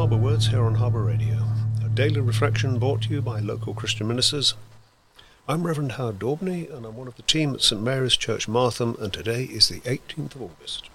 Harbour Words here on Harbour Radio, a daily reflection brought to you by local Christian ministers. I'm Reverend Howard Daubney, and I'm one of the team at St Mary's Church Martham, and today is the 18th of August.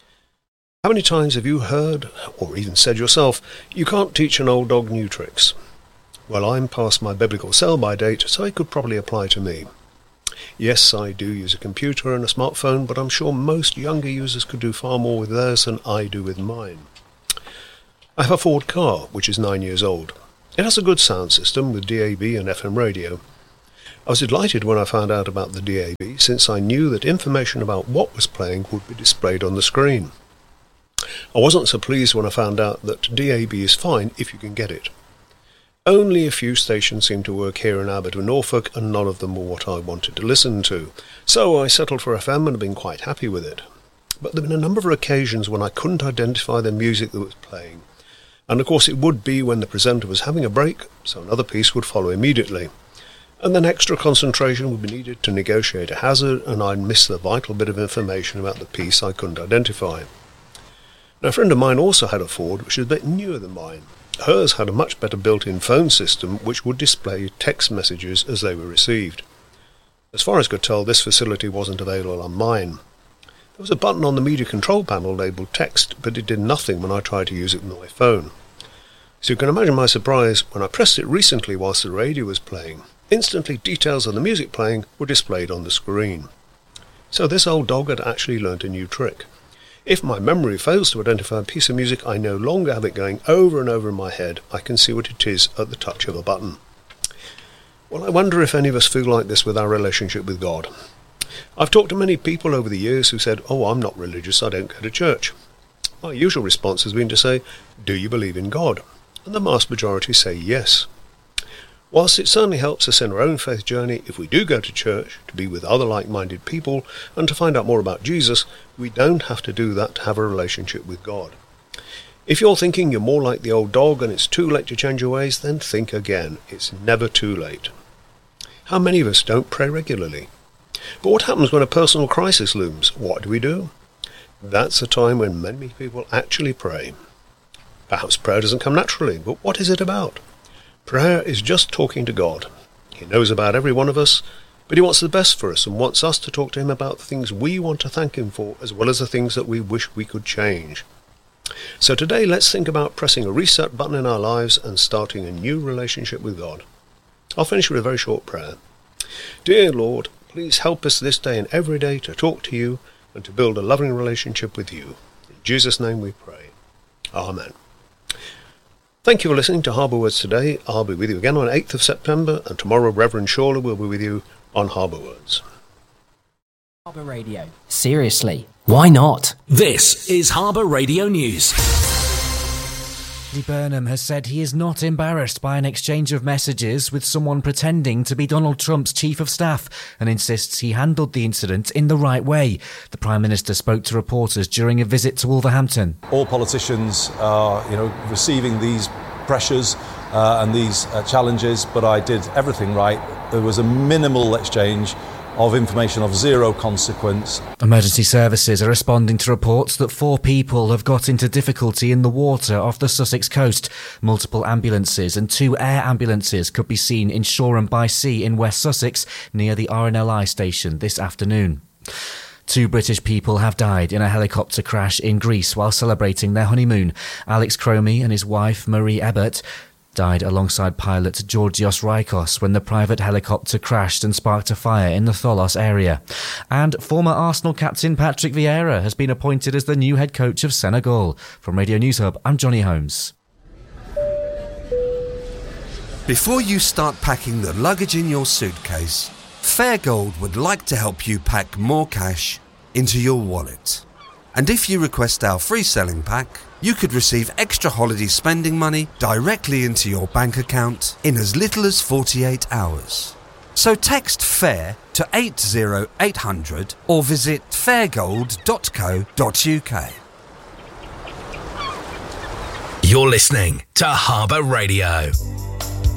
How many times have you heard, or even said yourself, you can't teach an old dog new tricks? Well, I'm past my biblical sell-by date, so it could probably apply to me. Yes, I do use a computer and a smartphone, but I'm sure most younger users could do far more with theirs than I do with mine. I have a Ford car, which is 9 years old. It has a good sound system with DAB and FM radio. I was delighted when I found out about the DAB, since I knew that information about what was playing would be displayed on the screen. I wasn't so pleased when I found out that DAB is fine if you can get it. Only a few stations seemed to work here in Aberdeen, Norfolk, and none of them were what I wanted to listen to. So I settled for FM and have been quite happy with it. But there have been a number of occasions when I couldn't identify the music that was playing. And of course it would be when the presenter was having a break, so another piece would follow immediately. And then extra concentration would be needed to negotiate a hazard, and I'd miss the vital bit of information about the piece I couldn't identify. Now, a friend of mine also had a Ford, which is a bit newer than mine. Hers had a much better built-in phone system, which would display text messages as they were received. As far as I could tell, this facility wasn't available on mine. There was a button on the media control panel labelled text, but it did nothing when I tried to use it with my phone. So you can imagine my surprise when I pressed it recently whilst the radio was playing. Instantly, details of the music playing were displayed on the screen. So this old dog had actually learnt a new trick. If my memory fails to identify a piece of music, I no longer have it going over and over in my head. I can see what it is at the touch of a button. Well, I wonder if any of us feel like this with our relationship with God. I've talked to many people over the years who said, "Oh, I'm not religious, I don't go to church." My usual response has been to say, "Do you believe in God?" And the vast majority say yes. Whilst it certainly helps us in our own faith journey if we do go to church, to be with other like-minded people, and to find out more about Jesus, we don't have to do that to have a relationship with God. If you're thinking you're more like the old dog and it's too late to change your ways, then think again. It's never too late. How many of us don't pray regularly? But what happens when a personal crisis looms? What do? That's a time when many people actually pray. Perhaps prayer doesn't come naturally, but what is it about? Prayer is just talking to God. He knows about every one of us, but he wants the best for us and wants us to talk to him about the things we want to thank him for, as well as the things that we wish we could change. So today, let's think about pressing a reset button in our lives and starting a new relationship with God. I'll finish with a very short prayer. Dear Lord, please help us this day and every day to talk to you and to build a loving relationship with you. In Jesus' name we pray. Amen. Thank you for listening to Harbour Words today. I'll be with you again on 8th of September, and tomorrow Reverend Shawler will be with you on Harbour Words. Harbour Radio. Seriously, why not? This is Harbour Radio News. Andy Burnham has said he is not embarrassed by an exchange of messages with someone pretending to be Donald Trump's chief of staff and insists he handled the incident in the right way. The Prime Minister spoke to reporters during a visit to Wolverhampton. All politicians are, receiving these pressures and these challenges, but I did everything right. There was a minimal exchange of information of zero consequence. Emergency services are responding to reports that 4 people have got into difficulty in the water off the Sussex coast. Multiple ambulances and 2 air ambulances could be seen in Shoreham by Sea in West Sussex near the RNLI station this afternoon. 2 British people have died in a helicopter crash in Greece while celebrating their honeymoon. Alex Cromie and his wife Marie Ebert died alongside pilot Georgios Rikos when the private helicopter crashed and sparked a fire in the Tholos area. And former Arsenal captain Patrick Vieira has been appointed as the new head coach of Senegal. From Radio News Hub, I'm Johnny Holmes. Before you start packing the luggage in your suitcase, Fairgold would like to help you pack more cash into your wallet. And if you request our free selling pack, you could receive extra holiday spending money directly into your bank account in as little as 48 hours. So text FAIR to 80800 or visit fairgold.co.uk. You're listening to Harbour Radio.